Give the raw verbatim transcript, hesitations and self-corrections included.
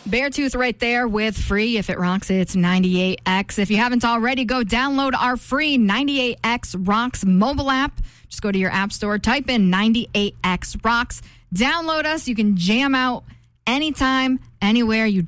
Beartooth right there with Free. If it rocks, it's ninety-eight X. If you haven't already, go download our free ninety-eight X Rocks mobile app. Just go to your app store, type in ninety-eight X Rocks, download us. You can jam out anytime, anywhere. You